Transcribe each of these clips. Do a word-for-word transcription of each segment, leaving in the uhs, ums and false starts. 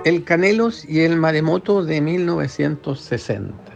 El Canelos y el maremoto de mil novecientos sesenta.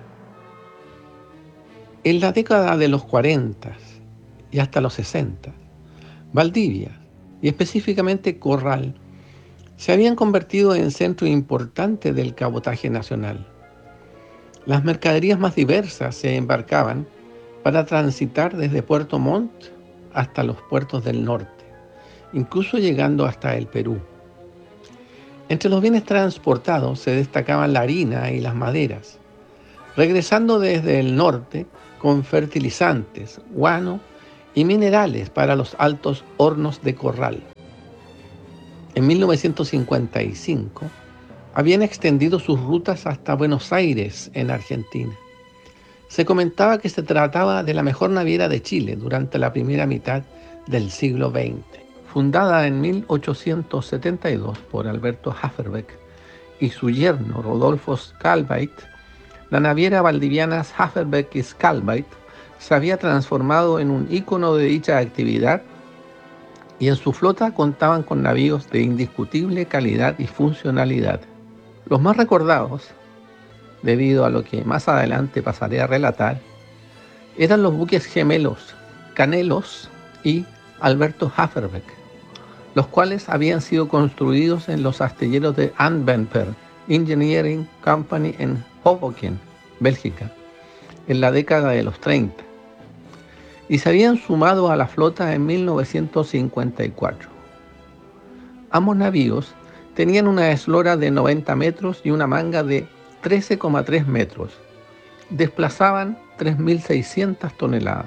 En la década de los cuarenta y hasta los sesenta, Valdivia, y específicamente Corral, se habían convertido en centro importante del cabotaje nacional. Las mercaderías más diversas se embarcaban para transitar desde Puerto Montt hasta los puertos del norte, incluso llegando hasta el Perú. Entre los bienes transportados se destacaban la harina y las maderas, regresando desde el norte con fertilizantes, guano y minerales para los altos hornos de Corral. En mil novecientos cincuenta y cinco habían extendido sus rutas hasta Buenos Aires, en Argentina. Se comentaba que se trataba de la mejor naviera de Chile durante la primera mitad del siglo veinte. Fundada en mil ochocientos setenta y dos por Alberto Haferbeck y su yerno Rodolfo Scalbait, la naviera valdiviana Haferbeck y Scalbait se había transformado en un ícono de dicha actividad, y en su flota contaban con navíos de indiscutible calidad y funcionalidad. Los más recordados, debido a lo que más adelante pasaré a relatar, eran los buques gemelos Canelos y Alberto Haferbeck, los cuales habían sido construidos en los astilleros de Antwerper Engineering Company en Hoboken, Bélgica, en la década de los treinta, y se habían sumado a la flota en mil novecientos cincuenta y cuatro. Ambos navíos tenían una eslora de noventa metros y una manga de trece coma tres metros. Desplazaban tres mil seiscientas toneladas.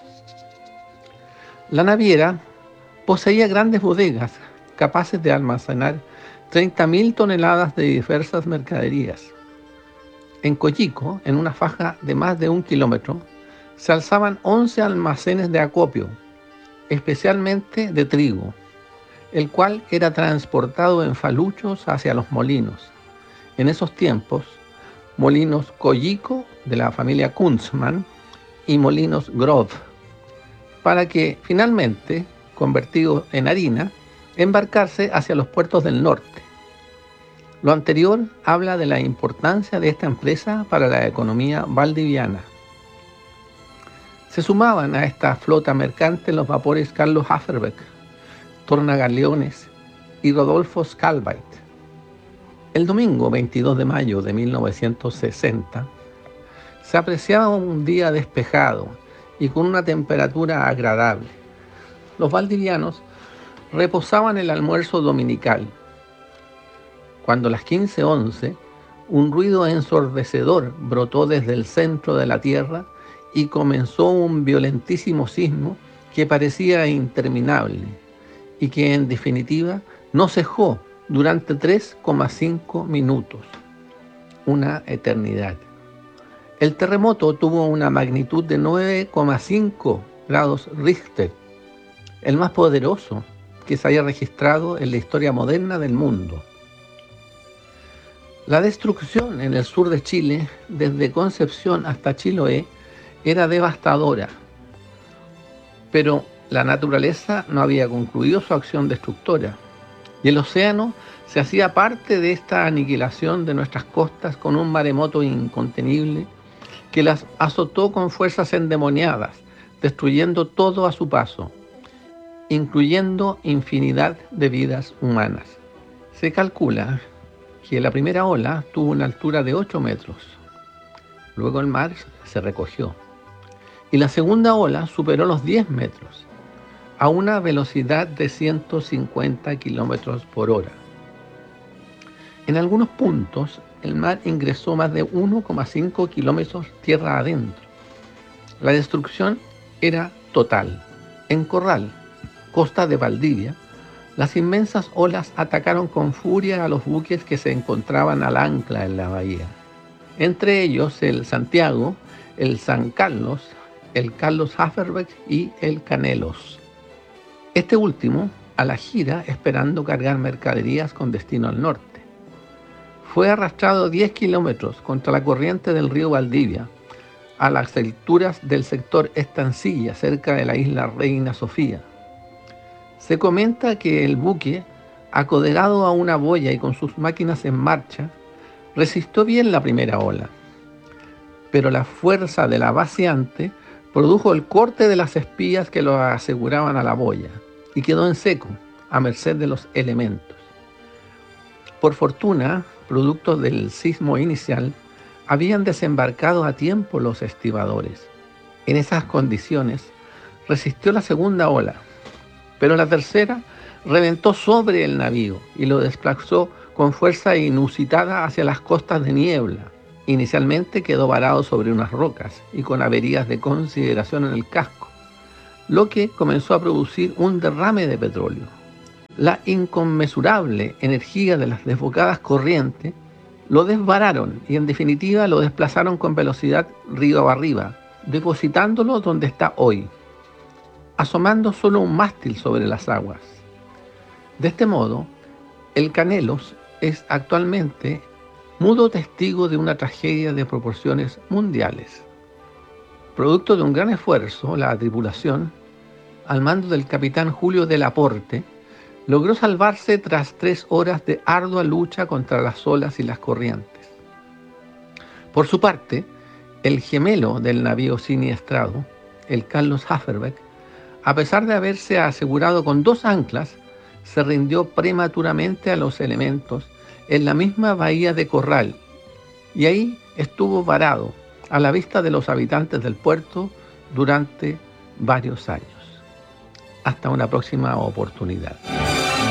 La naviera poseía grandes bodegas capaces de almacenar treinta mil toneladas de diversas mercaderías. En Coyico, en una faja de más de un kilómetro, se alzaban once almacenes de acopio, especialmente de trigo, el cual era transportado en faluchos hacia los molinos. En esos tiempos, molinos Coyico, de la familia Kunzmann, y molinos Grove, para que finalmente, convertidos en harina, embarcarse hacia los puertos del norte. Lo anterior habla de la importancia de esta empresa para la economía valdiviana. Se sumaban a esta flota mercante los vapores Carlos Haferbeck, Tornagaleones y Rodolfo Scalbait. El domingo veintidós de mayo de mil novecientos sesenta se apreciaba un día despejado y con una temperatura agradable. Los valdivianos reposaban el almuerzo dominical, cuando a las quince once un ruido ensordecedor brotó desde el centro de la tierra y comenzó un violentísimo sismo que parecía interminable y que en definitiva no cejó durante tres coma cinco minutos, una eternidad. El terremoto tuvo una magnitud de nueve coma cinco grados Richter, el más poderoso que se haya registrado en la historia moderna del mundo. La destrucción en el sur de Chile, desde Concepción hasta Chiloé, era devastadora, pero la naturaleza no había concluido su acción destructora, y el océano se hacía parte de esta aniquilación de nuestras costas con un maremoto incontenible que las azotó con fuerzas endemoniadas, destruyendo todo a su paso, incluyendo infinidad de vidas humanas. Se calcula que la primera ola tuvo una altura de ocho metros. Luego el mar se recogió y la segunda ola superó los diez metros a una velocidad de ciento cincuenta kilómetros por hora. En algunos puntos el mar ingresó más de uno coma cinco kilómetros tierra adentro. La destrucción era total. En Corral, costa de Valdivia, las inmensas olas atacaron con furia a los buques que se encontraban al ancla en la bahía. Entre ellos el Santiago, el San Carlos, el Carlos Haferbeck y el Canelos. Este último a la gira esperando cargar mercaderías con destino al norte. Fue arrastrado diez kilómetros contra la corriente del río Valdivia, a las alturas del sector Estancilla, cerca de la isla Reina Sofía. Se comenta que el buque acodegado a una boya y con sus máquinas en marcha, resistió bien la primera ola, pero la fuerza de la vaciante produjo el corte de las espías que lo aseguraban a la boya y quedó en seco, a merced de los elementos. Por fortuna, producto del sismo inicial, habían desembarcado a tiempo los estibadores. En esas condiciones, resistió la segunda ola, pero la tercera reventó sobre el navío y lo desplazó con fuerza inusitada hacia las costas de Niebla. Inicialmente quedó varado sobre unas rocas y con averías de consideración en el casco, lo que comenzó a producir un derrame de petróleo. La inconmensurable energía de las desbocadas corrientes lo desvararon y en definitiva lo desplazaron con velocidad río arriba, depositándolo donde está hoy, asomando solo un mástil sobre las aguas. De este modo, el Canelos es actualmente mudo testigo de una tragedia de proporciones mundiales. Producto de un gran esfuerzo, la tripulación, al mando del capitán Julio de Laporte, logró salvarse tras tres horas de ardua lucha contra las olas y las corrientes. Por su parte, el gemelo del navío siniestrado, el Carlos Haferbeck, a pesar de haberse asegurado con dos anclas, se rindió prematuramente a los elementos en la misma bahía de Corral, y ahí estuvo varado a la vista de los habitantes del puerto durante varios años. Hasta una próxima oportunidad.